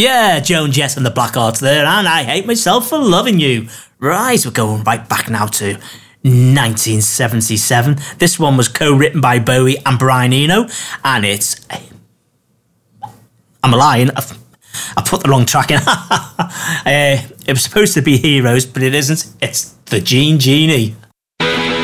Yeah, Joan Jett and the Blackhearts there, and I Hate Myself for Loving You. Right, we're going right back now to 1977. This one was co-written by Bowie and Brian Eno, and it's... I'm lying. I put the wrong track in. It was supposed to be Heroes, but it isn't. It's The Gene Genie.